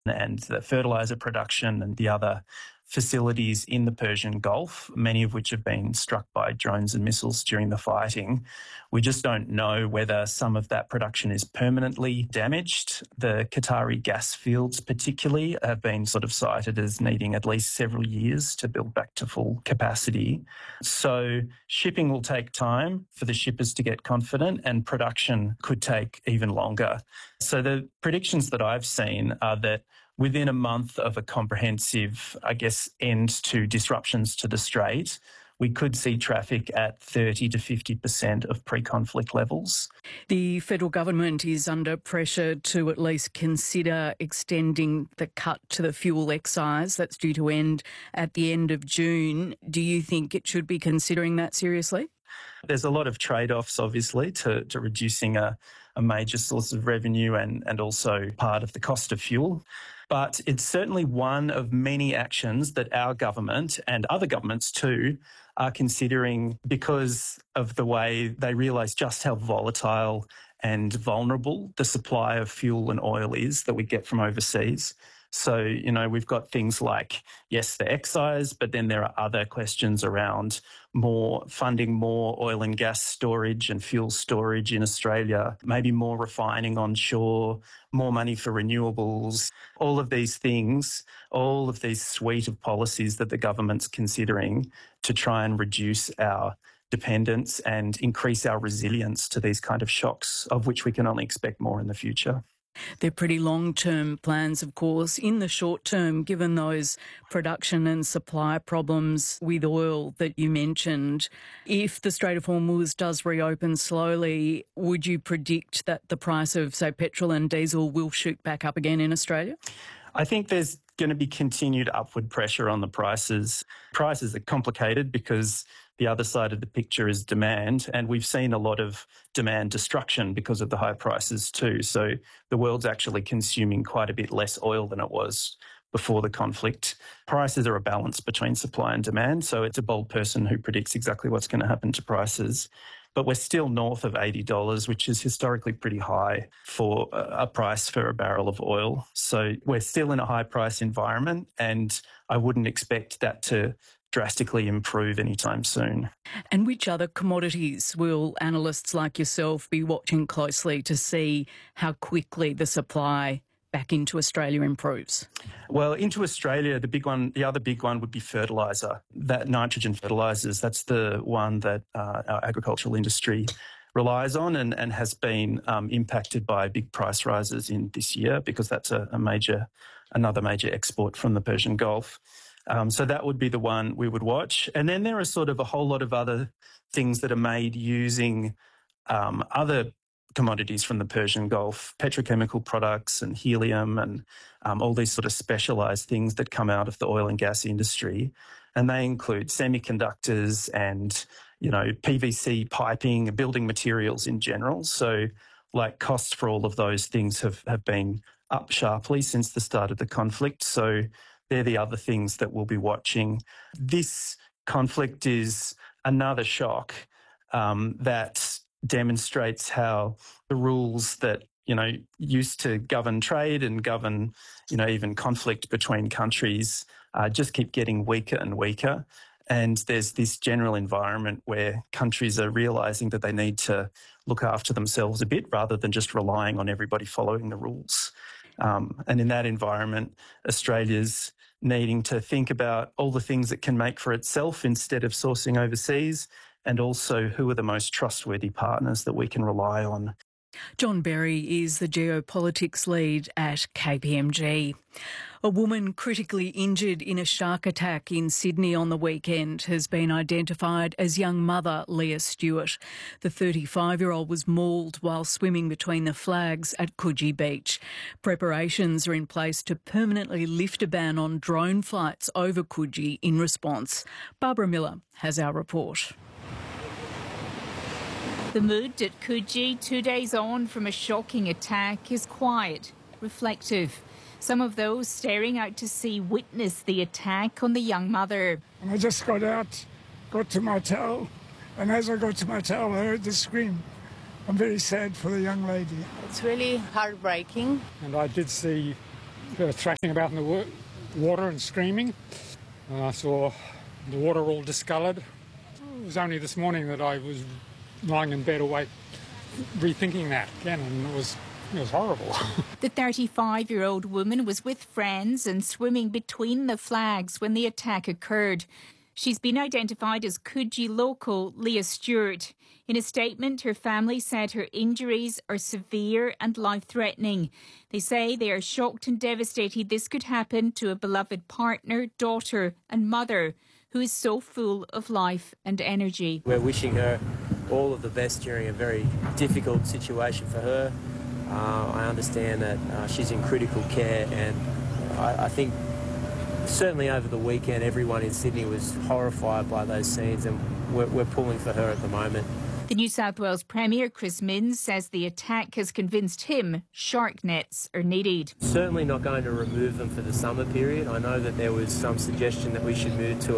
and the fertiliser production and the other facilities in the Persian Gulf, many of which have been struck by drones and missiles during the fighting. We just don't know whether some of that production is permanently damaged. The Qatari gas fields particularly have been sort of cited as needing at least several years to build back to full capacity. So shipping will take time for the shippers to get confident, and production could take even longer. So the predictions that I've seen are that within a month of a comprehensive, end to disruptions to the Strait, we could see traffic at 30 to 50% of pre-conflict levels. The federal government is under pressure to at least consider extending the cut to the fuel excise that's due to end at the end of June. Do you think it should be considering that seriously? There's a lot of trade-offs, obviously, to reducing a major source of revenue and also part of the cost of fuel. But it's certainly one of many actions that our government and other governments too are considering because of the way they realise just how volatile and vulnerable the supply of fuel and oil is that we get from overseas. So, we've got things like, yes, the excise, but then there are other questions around funding more oil and gas storage and fuel storage in Australia, maybe more refining onshore, more money for renewables, all of these things, all of these suite of policies that the government's considering to try and reduce our dependence and increase our resilience to these kind of shocks, of which we can only expect more in the future. They're pretty long-term plans, of course. In the short term, given those production and supply problems with oil that you mentioned, if the Strait of Hormuz does reopen slowly, would you predict that the price of, say, petrol and diesel will shoot back up again in Australia? I think there's going to be continued upward pressure on the prices. Prices are complicated because the other side of the picture is demand, and we've seen a lot of demand destruction because of the high prices too. So the world's actually consuming quite a bit less oil than it was before the conflict. Prices are a balance between supply and demand, so it's a bold person who predicts exactly what's going to happen to prices. But we're still north of $80, which is historically pretty high for a price for a barrel of oil. So we're still in a high price environment, and I wouldn't expect that to drastically improve anytime soon. And which other commodities will analysts like yourself be watching closely to see how quickly the supply back into Australia improves? Well, into Australia, the other big one would be fertiliser. That nitrogen fertilisers, that's the one that our agricultural industry relies on and has been impacted by big price rises in this year because that's another major export from the Persian Gulf. So that would be the one we would watch. And then there are sort of a whole lot of other things that are made using other commodities from the Persian Gulf, petrochemical products and helium and all these sort of specialised things that come out of the oil and gas industry. And they include semiconductors and, PVC piping, building materials in general. So costs for all of those things have been up sharply since the start of the conflict. So they're the other things that we'll be watching. This conflict is another shock that demonstrates how the rules that, used to govern trade and govern, even conflict between countries just keep getting weaker and weaker. And there's this general environment where countries are realising that they need to look after themselves a bit rather than just relying on everybody following the rules. And in that environment, Australia's needing to think about all the things it can make for itself instead of sourcing overseas, and also who are the most trustworthy partners that we can rely on. John Berry is the geopolitics lead at KPMG. A woman critically injured in a shark attack in Sydney on the weekend has been identified as young mother Leah Stewart. The 35-year-old was mauled while swimming between the flags at Coogee Beach. Preparations are in place to permanently lift a ban on drone flights over Coogee in response. Barbara Miller has our report. The mood at Coogee, 2 days on from a shocking attack, is quiet, reflective. Some of those staring out to sea witnessed the attack on the young mother. And I just got out, got to my towel, and as I got to my towel, I heard the scream. I'm very sad for the young lady. It's really heartbreaking. And I did see her thrashing about in the water and screaming. I saw the water all discoloured. It was only this morning that I was lying in bed awake, rethinking that again, and it was horrible. The 35-year-old woman was with friends and swimming between the flags when the attack occurred. She's been identified as Coogee local Leah Stewart. In a statement, her family said her injuries are severe and life-threatening. They say they are shocked and devastated this could happen to a beloved partner, daughter and mother who is so full of life and energy. We're wishing her all of the best during a very difficult situation for her. I understand that she's in critical care, and I think certainly over the weekend everyone in Sydney was horrified by those scenes, and we're pulling for her at the moment. The New South Wales Premier, Chris Minns, says the attack has convinced him shark nets are needed. Certainly not going to remove them for the summer period. I know that there was some suggestion that we should move to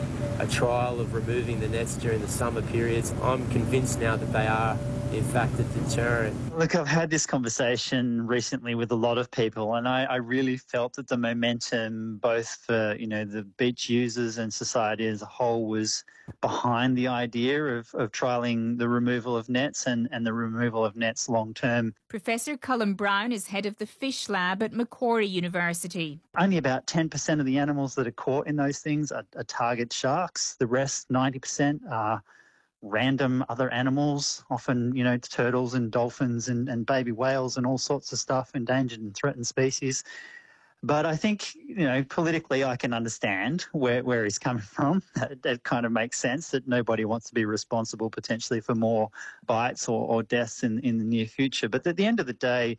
a trial of removing the nets during the summer periods. I'm convinced now that they are in fact a deterrent. Look, I've had this conversation recently with a lot of people, and I really felt that the momentum, both for the beach users and society as a whole, was behind the idea of trialling the removal of nets and the removal of nets long term. Professor Cullen Brown is head of the Fish Lab at Macquarie University. Only about 10% of the animals that are caught in those things are target sharks. The rest, 90%, are random other animals, often, turtles and dolphins and baby whales and all sorts of stuff, endangered and threatened species. But I think, politically I can understand where he's coming from. That kind of makes sense, that nobody wants to be responsible potentially for more bites or deaths in the near future. But at the end of the day,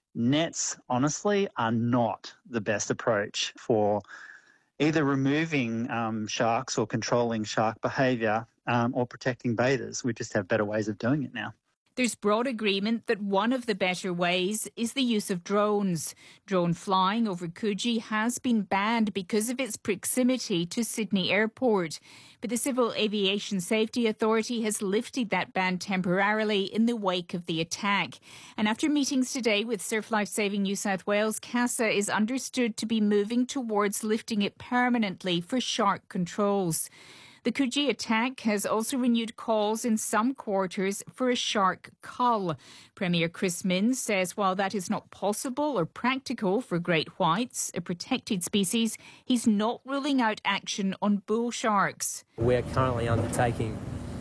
nets, honestly, are not the best approach for either removing sharks or controlling shark behaviour or protecting bathers. We just have better ways of doing it now. There's broad agreement that one of the better ways is the use of drones. Drone flying over Coogee has been banned because of its proximity to Sydney Airport. But the Civil Aviation Safety Authority has lifted that ban temporarily in the wake of the attack. And after meetings today with Surf Life Saving New South Wales, CASA is understood to be moving towards lifting it permanently for shark controls. The Coogee attack has also renewed calls in some quarters for a shark cull. Premier Chris Minns says while that is not possible or practical for great whites, a protected species, he's not ruling out action on bull sharks. We're currently undertaking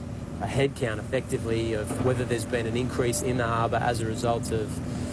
a head count effectively of whether there's been an increase in the harbour as a result of,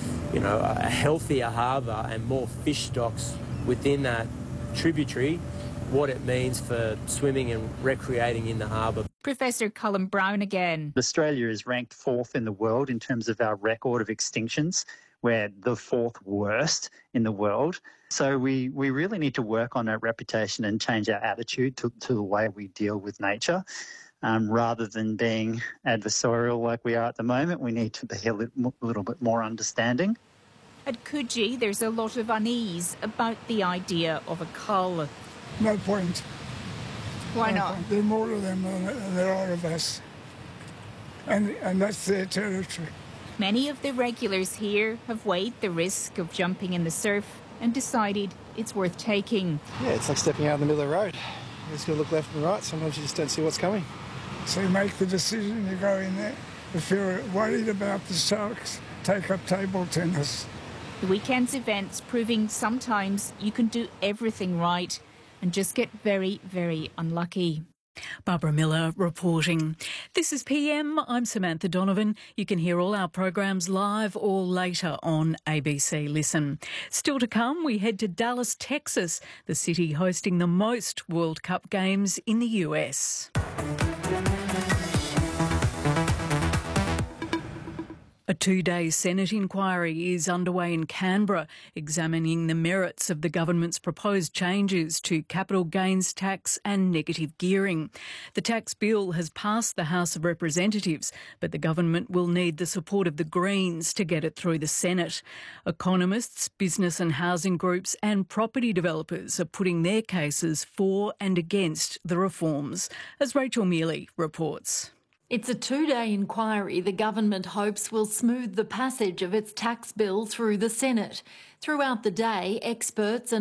a healthier harbour and more fish stocks within that tributary, what it means for swimming and recreating in the harbour. Professor Cullen Brown again. Australia is ranked 4th in the world in terms of our record of extinctions. We're the 4th worst in the world. So we really need to work on our reputation and change our attitude to the way we deal with nature. Rather than being adversarial like we are at the moment, we need to be a little bit more understanding. At Coogee, there's a lot of unease about the idea of a cull. No point. Why not? There are more of them than there are of us. And that's their territory. Many of the regulars here have weighed the risk of jumping in the surf and decided it's worth taking. Yeah, it's like stepping out in the middle of the road. You just got to look left and right. Sometimes you just don't see what's coming. So you make the decision to go in there. If you're worried about the sharks, take up table tennis. The weekend's events proving sometimes you can do everything right and just get very, very unlucky. Barbara Miller reporting. This is PM. I'm Samantha Donovan. You can hear all our programs live or later on ABC Listen. Still to come, we head to Dallas, Texas, the city hosting the most World Cup games in the US. A 2-day Senate inquiry is underway in Canberra, examining the merits of the government's proposed changes to capital gains tax and negative gearing. The tax bill has passed the House of Representatives, but the government will need the support of the Greens to get it through the Senate. Economists, business and housing groups and property developers are putting their cases for and against the reforms, as Rachel Mealy reports. It's a two-day inquiry the government hopes will smooth the passage of its tax bill through the Senate. Throughout the day, experts and